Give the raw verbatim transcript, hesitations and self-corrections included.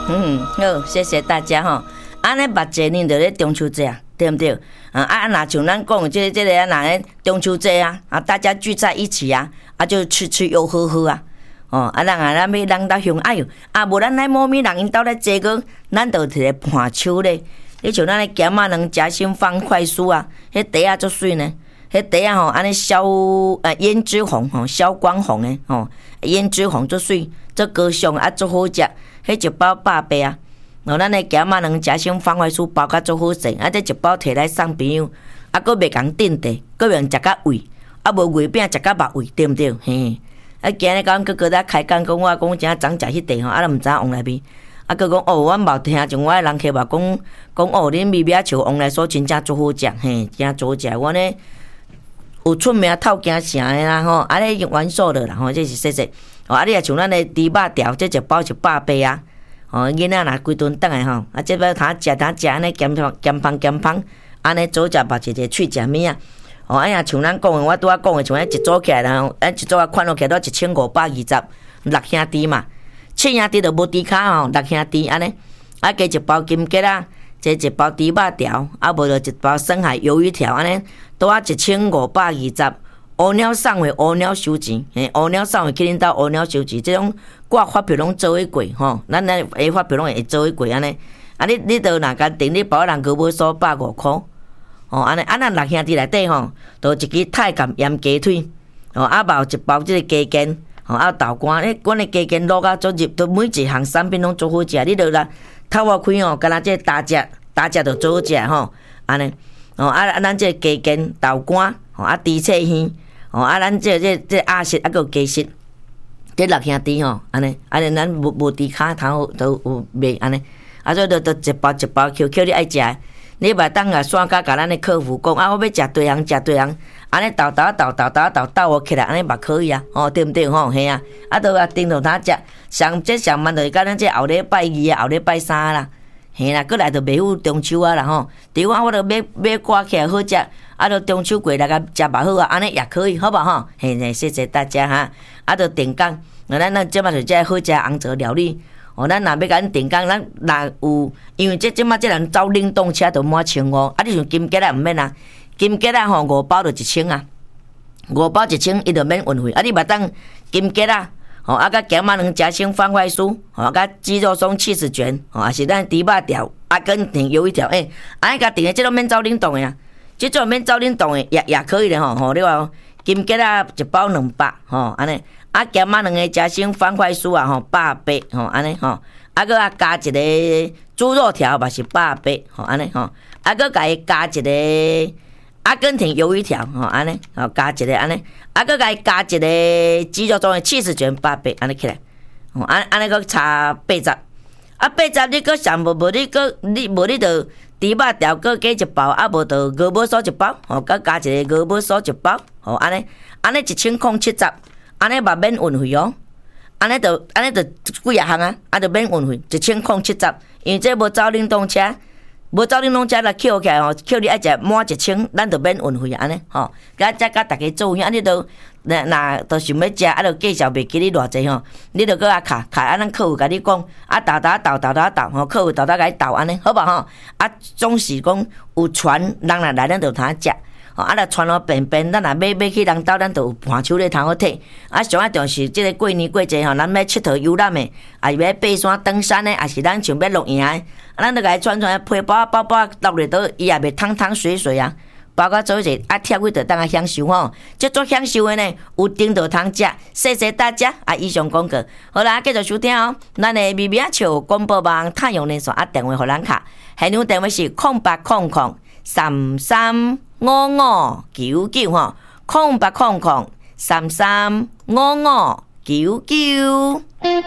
嗯，好，谢谢大家哈。安尼目节呢，就咧中秋节啊，对不对？啊啊，那像咱讲这这个啊，那咧中秋节啊，啊大家聚在一起啊，啊就吃吃又喝喝啊。哦，啊，人啊，咱要人家乡，哎哟，啊，无咱来某咪人因兜咧坐个，咱就摕来盘手咧。你像咱咧咸仔卵夹心方块酥啊，迄茶啊足水呢，迄茶啊吼，安尼消呃胭脂红吼，消光红诶吼，胭脂红足水，足高尚啊，足好食。迄一包百八啊，然后咱咧咸仔卵夹心方块酥包甲足好势，啊，这一包摕来送朋友，啊，佫袂共定地，佫袂食甲胃，啊，无月饼食甲肉胃，对毋对？嘿。啊，今日讲佮佮咱开讲，讲我讲真昨食迄地吼，啊，都毋知往内面。啊，佮讲哦，我无听从我诶人客话讲，讲哦，恁米饼树往内所真正足好食，嘿，真足好食。我呢有出名透惊城诶啦吼，啊，咧元素的啦吼，这是说说。哦，啊，你也像咱诶猪肉条，这一包一百八啊。哦，囡仔若规顿顿来吼，啊，这要通食通食安尼咸香咸芳咸芳，安尼左食目一个，喙食物啊。哦，哎呀，像咱讲的，我拄仔讲的，像咱一组起来啦，咱一组啊款落起来都一千五百二十六兄弟嘛，七兄弟就无猪骹吼，六兄弟安尼，啊加一包金桔啊，这一包猪肉条，啊无就一包深海鱿鱼条安尼，拄啊一千五百二十。乌鸟送货，乌鸟收钱，嘿，乌鸟送货去恁兜乌鸟收钱，这种挂发票拢做伙过吼，咱咱下发票拢会做伙过安尼，啊你你都若甲订你包人高无收百五箍。哦，安尼，啊，咱六兄弟内底吼，就一支太监腌鸡腿，哦，啊，包一包即个鸡肩，哦，啊，豆干，你阮的鸡肩卤啊足入，都每一项产品拢足好食，你着来透我开哦，敢若即个大只，大只着足好食吼，安尼，哦，啊，啊，咱即个鸡肩豆干，哦，啊，猪翅耳，哦，啊，咱即个即即鸭舌，啊，个鸡舌，这六兄弟吼，安尼，安尼，咱无无猪骹头都有卖安尼，啊，所以着着一包一包 Q Q 你爱食。你嘛当啊线甲甲咱的客服讲啊，我要食对项食对项，安尼豆豆豆豆豆豆豆我起来，安尼嘛可以啊，吼对毋对吼？嘿啊，啊都啊顶着他食，上这上慢就是甲咱这后礼拜二啊，后礼拜三啦，嘿啦，过来就袂赴中秋啊啦吼。对我我着买买挂起来好食，啊着中秋过来甲食嘛好啊，安尼也可以，好无吼？嘿，谢谢大家哈，啊着定讲，咱咱即马就这好食红枣料理。哦，咱若要甲咱定工，咱若有，因为这即马即人走冷冻车就满千五，啊，你像金桔啊，毋免啊，金桔啊吼五包就一千啊，五包一千伊就免运费，啊，你嘛当金桔啊，吼啊，甲咸仔卵夹心方块酥，吼甲鸡肉松起司卷，吼也是咱猪肉条，阿根廷鱿鱼条，诶、欸，安尼甲定的，即种免走冷冻的啊，即种免走冷冻的也也可以的吼，吼，你话金桔啊一包两百，吼安尼。啊，咸仔两个夹心方块酥啊，吼百八，吼安尼吼，啊个啊加一个猪肉条嘛是百八，吼安尼吼，啊个甲伊加一个阿根廷鱿鱼条，吼安尼，吼加一个安尼，啊个甲伊加一个鸡肉中的起司卷百八，安尼起来，吼安安尼个差八十，啊八十你个上无无你个你无你就猪肉条个加一包，啊无就鹅母酥一包，吼甲加一个鹅母酥一包，吼安尼安尼一千空七十。安尼嘛免运费哦，安尼就安尼就几啊项啊，啊就免运费，一千空七十，因为这无走冷冻车，无走冷冻车来扣起来吼，扣你爱食满一千，咱就免运费安尼吼，甲再甲大家做伙，啊你都若若都想要食，啊就介绍袂记你偌济吼，你就搁啊卡卡，啊咱客户甲你讲，啊豆豆豆豆豆豆吼，客户豆豆甲你豆安尼，好无吼？啊总是讲有传人来来，咱就通食。啊！若传了便便，咱若买买去人兜，咱就有盘手咧通好摕。啊，上爱重是即个过年过节吼，咱要佚佗游览的，啊要爬山登山的，啊是咱想要露营的，啊咱就甲伊传传皮包包包落里倒，伊也袂汤汤水水啊。包括做者啊，贴位就当啊享受吼，即做享受的呢，有顶就通食。谢谢大家啊！以上广告，好啦，继续收听哦。咱的咪咪笑广播网太阳连线啊，电话互咱卡，现场电话是空八空空三三五五九九吼，空八空空三三五五九九。